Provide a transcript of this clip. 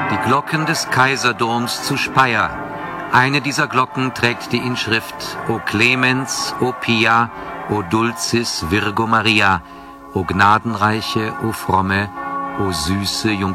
Die Glocken des Kaiserdoms zu Speyer. Eine dieser Glocken trägt die Inschrift O Clemens, O Pia, O Dulcis Virgo Maria, O Gnadenreiche, O Fromme, O süße Jungfrau